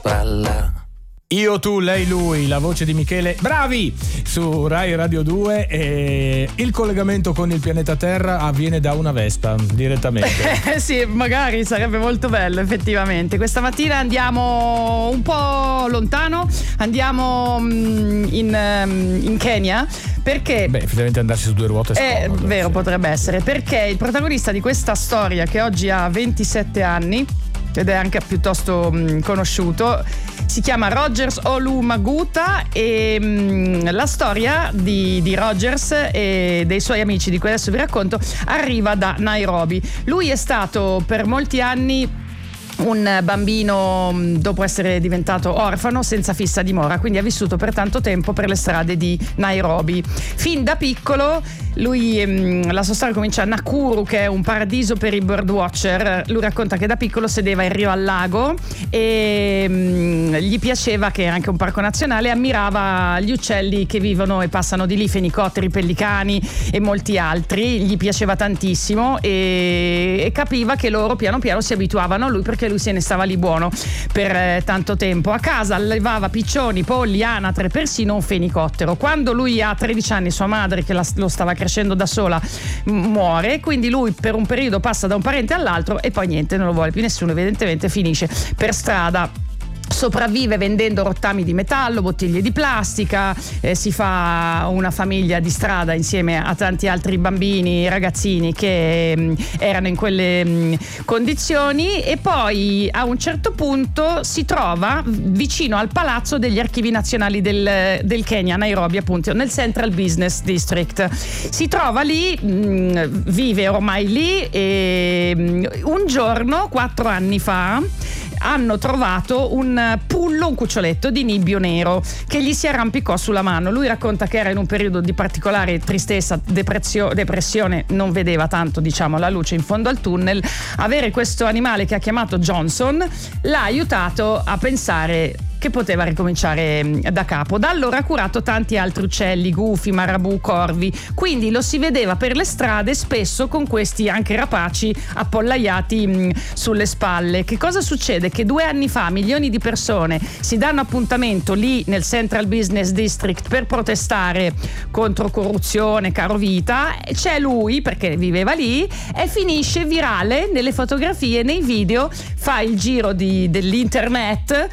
balla. Io, tu, lei, lui, la voce di Michele Bravi su Rai Radio 2, e il collegamento con il pianeta Terra avviene da una Vespa direttamente. Sì, magari sarebbe molto bello effettivamente. Questa mattina andiamo un po' lontano, andiamo in Kenya. Perché? Beh, effettivamente andarci su due ruote è scomodo, vero, sì. Potrebbe essere, perché il protagonista di questa storia, che oggi ha 27 anni ed è anche piuttosto conosciuto, si chiama Rogers Olumaguta, e la storia di Rogers e dei suoi amici, di cui adesso vi racconto, arriva da Nairobi. Lui è stato per molti anni un bambino, dopo essere diventato orfano, senza fissa dimora, quindi ha vissuto per tanto tempo per le strade di Nairobi. Fin da piccolo lui, la sua storia comincia a Nakuru, che è un paradiso per i birdwatcher. Lui racconta che da piccolo sedeva in riva al lago e gli piaceva, che era anche un parco nazionale, ammirava gli uccelli che vivono e passano di lì, fenicotteri, pellicani e molti altri. Gli piaceva tantissimo e capiva che loro piano piano si abituavano a lui, perché lui se ne stava lì buono per tanto tempo. A casa allevava piccioni, polli, anatre, persino un fenicottero. Quando lui ha 13 anni, sua madre, che lo stava crescendo da sola, muore, quindi lui per un periodo passa da un parente all'altro e poi niente, non lo vuole più nessuno, evidentemente finisce per strada. Sopravvive vendendo rottami di metallo, bottiglie di plastica, si fa una famiglia di strada insieme a tanti altri bambini, ragazzini che erano in quelle condizioni, e poi a un certo punto si trova vicino al palazzo degli archivi nazionali del Kenya, Nairobi, appunto, nel Central Business District. Si trova lì, vive ormai lì, e un giorno, 4 anni fa, hanno trovato un pullo, un cuccioletto di nibbio nero che gli si arrampicò sulla mano. Lui racconta che era in un periodo di particolare tristezza, depressione, non vedeva tanto, diciamo, la luce in fondo al tunnel. Avere questo animale, che ha chiamato Johnson, l'ha aiutato a pensare che poteva ricominciare da capo. Da allora ha curato tanti altri uccelli, gufi, marabù, corvi, quindi lo si vedeva per le strade spesso con questi anche rapaci appollaiati sulle spalle. Che cosa succede? Che 2 anni fa milioni di persone si danno appuntamento lì nel Central Business District per protestare contro corruzione, carovita. C'è lui, perché viveva lì, e finisce virale nelle fotografie, nei video, fa il giro dell'internet,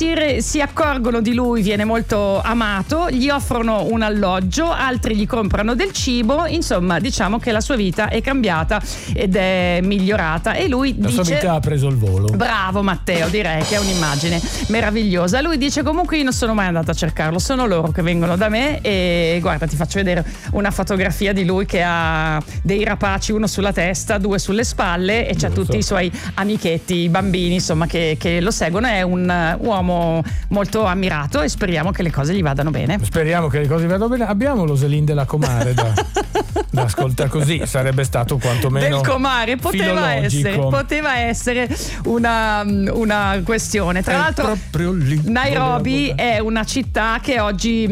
si accorgono di lui, viene molto amato, gli offrono un alloggio, altri gli comprano del cibo, insomma diciamo che la sua vita è cambiata ed è migliorata, e lui dice, la sua vita ha preso il volo. Bravo Matteo, direi che è un'immagine meravigliosa. Lui dice: comunque io non sono mai andata a cercarlo, sono loro che vengono da me. E guarda, ti faccio vedere una fotografia di lui che ha dei rapaci, uno sulla testa, 2 sulle spalle, e c'ha tutti i suoi amichetti, i bambini, insomma, che lo seguono. È un uomo molto ammirato e speriamo che le cose gli vadano bene. Speriamo che le cose vadano bene. Abbiamo l'Oselin della Comare da ascoltare, così sarebbe stato quantomeno del Comare, poteva essere una questione. Tra l'altro Nairobi è una città che oggi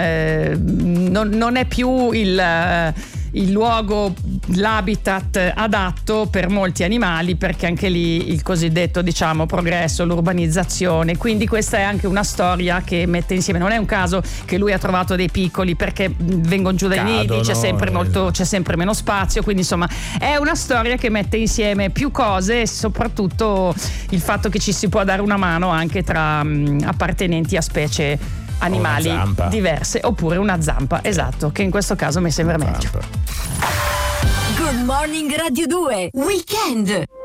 non è più il luogo, l'habitat adatto per molti animali, perché anche lì il cosiddetto, diciamo, progresso, l'urbanizzazione. Quindi questa è anche una storia che mette insieme, non è un caso che lui ha trovato dei piccoli, perché vengono giù dai nidi, c'è sempre meno spazio, quindi insomma è una storia che mette insieme più cose, e soprattutto il fatto che ci si può dare una mano anche tra appartenenti a specie animali diverse, oppure una zampa, esatto, che in questo caso mi sembra meglio. Good Morning Radio 2 Weekend.